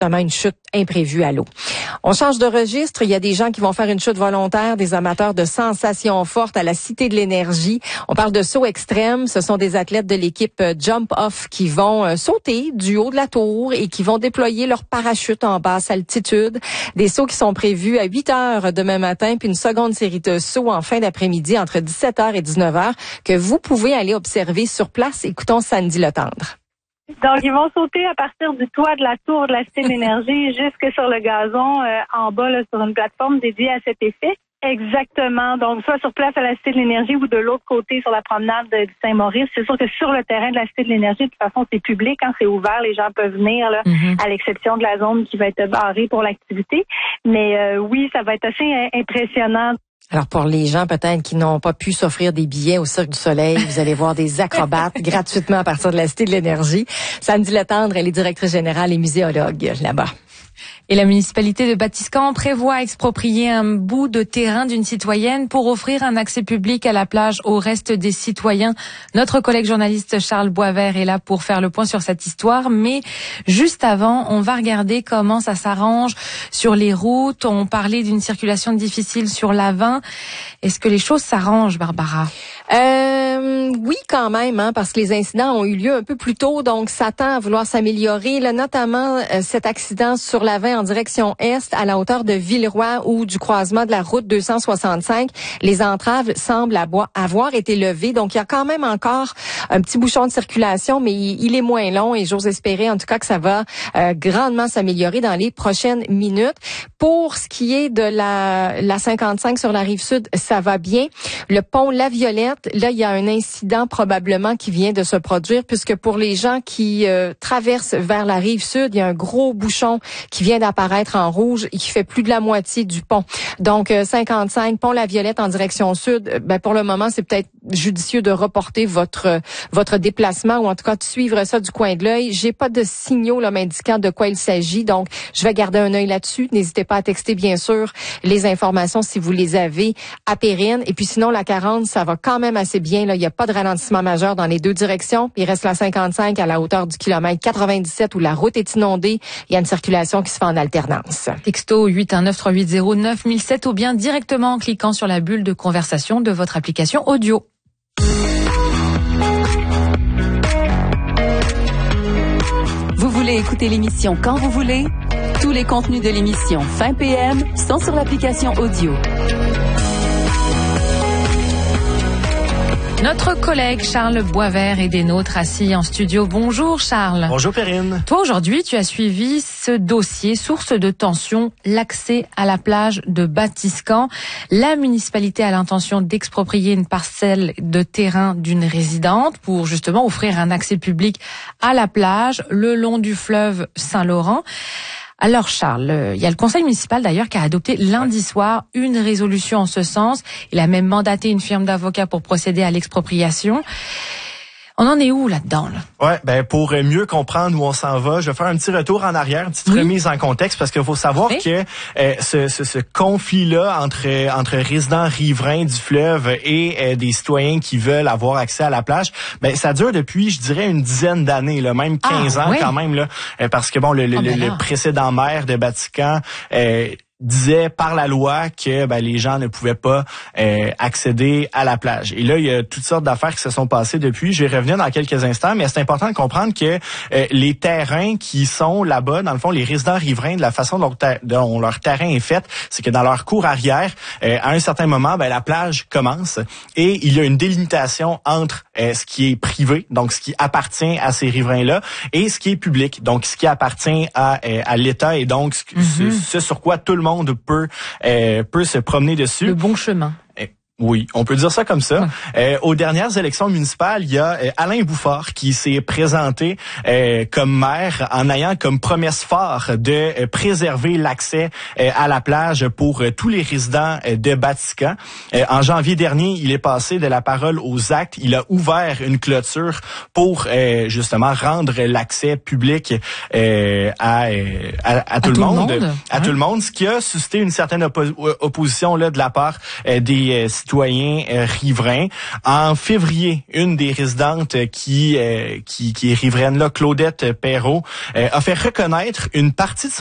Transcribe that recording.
une chute imprévue à l'eau. On change de registre. Il y a des gens qui vont faire une chute volontaire, des amateurs de sensations fortes à la Cité de l'Énergie. On parle de saut extrême. Ce sont des athlètes de l'équipe Jump Off qui vont sauter du haut de la tour et qui vont déployer leur parachute en basse altitude. Des sauts qui sont prévus à 8 heures demain matin, puis une seconde série de sauts en fin d'après-midi entre 17h et 19h que vous pouvez aller observer sur place. Écoutons Sandy Letendre. Donc, ils vont sauter à partir du toit de la tour de la Cité de l'Énergie jusque sur le gazon en bas, là, sur une plateforme dédiée à cet effet. Exactement. Donc, soit sur place à la Cité de l'Énergie ou de l'autre côté sur la promenade de Saint-Maurice. C'est sûr que sur le terrain de la Cité de l'Énergie, de toute façon, c'est public, hein, c'est ouvert, les gens peuvent venir, là, à l'exception de la zone qui va être barrée pour l'activité. Mais oui, ça va être assez impressionnant. Alors, pour les gens peut-être qui n'ont pas pu s'offrir des billets au Cirque du Soleil, vous allez voir des acrobates gratuitement à partir de la Cité de l'Énergie. Sandy Letendre, elle est directrice générale et muséologue là-bas. Et la municipalité de Batiscan prévoit exproprier un bout de terrain d'une citoyenne pour offrir un accès public à la plage au reste des citoyens. Notre collègue journaliste Charles Boisvert est là pour faire le point sur cette histoire. Mais juste avant, on va regarder comment ça s'arrange sur les routes. On parlait d'une circulation difficile sur l'A20. Est-ce que les choses s'arrangent, Barbara? Oui, quand même, hein, parce que les incidents ont eu lieu un peu plus tôt, donc ça tend à vouloir s'améliorer. Là, notamment cet accident sur l'A20 en direction est, à la hauteur de Villeroy ou du croisement de la route 265. Les entraves semblent avoir été levées, donc il y a quand même encore un petit bouchon de circulation, mais il est moins long et j'ose espérer en tout cas que ça va grandement s'améliorer dans les prochaines minutes. Pour ce qui est de la 55 sur la rive sud, ça va bien. Le pont La Violette, là, il y a un incident probablement qui vient de se produire, puisque pour les gens qui traversent vers la rive sud, il y a un gros bouchon qui vient d'apparaître en rouge et qui fait plus de la moitié du pont. Donc 55, pont La Violette en direction sud, pour le moment, c'est peut-être judicieux de reporter votre déplacement ou en tout cas de suivre ça du coin de l'œil. J'ai pas de signaux là m'indiquant de quoi il s'agit, donc je vais garder un œil là-dessus. N'hésitez pas à texter bien sûr les informations si vous les avez à Périne. Et puis sinon la 40, ça va quand même assez bien là, il y a pas de ralentissement majeur dans les deux directions. Il reste la 55 à la hauteur du kilomètre 97 où la route est inondée, il y a une circulation qui se fait en alternance. Texto 819-380-9007 ou bien directement en cliquant sur la bulle de conversation de votre application audio. Vous voulez écouter l'émission quand vous voulez? Tous les contenus de l'émission Fin PM sont sur l'application audio. Notre collègue Charles Boisvert est des nôtres assis en studio. Bonjour Charles. Bonjour Perrine. Toi aujourd'hui tu as suivi ce dossier source de tension, l'accès à la plage de Batiscan. La municipalité a l'intention d'exproprier une parcelle de terrain d'une résidente pour justement offrir un accès public à la plage le long du fleuve Saint-Laurent. Alors Charles, il y a le conseil municipal d'ailleurs qui a adopté lundi soir une résolution en ce sens. Il a même mandaté une firme d'avocats pour procéder à l'expropriation. On en est où là-dedans, là? Ouais, pour mieux comprendre où on s'en va, je vais faire un petit retour en arrière, une petite remise en contexte, parce qu'il faut savoir que ce conflit-là entre résidents riverains du fleuve et des citoyens qui veulent avoir accès à la plage, ça dure depuis, je dirais, une dizaine d'années, là, même 15 ans quand même, là, parce que le précédent maire de Batiscan disait par la loi que les gens ne pouvaient pas accéder à la plage. Et là, il y a toutes sortes d'affaires qui se sont passées depuis. Je vais revenir dans quelques instants, mais c'est important de comprendre que les terrains qui sont là-bas, dans le fond, les résidents riverains, de la façon dont leur terrain est fait, c'est que dans leur cour arrière, à un certain moment, la plage commence et il y a une délimitation entre ce qui est privé, donc ce qui appartient à ces riverains-là, et ce qui est public, donc ce qui appartient à l'État et donc ce sur quoi tout le monde peut se promener dessus. Le bon chemin. Oui, on peut dire ça comme ça. Aux dernières élections municipales, il y a Alain Bouffard qui s'est présenté comme maire en ayant comme promesse phare de préserver l'accès à la plage pour tous les résidents de Batiscan. En janvier dernier, il est passé de la parole aux actes. Il a ouvert une clôture pour justement rendre l'accès public à tout le monde. À tout le monde, ce qui a suscité une certaine opposition là de la part des citoyens citoyens riverains. En février, une des résidentes qui est riveraine là, Claudette Perrault, a fait reconnaître une partie de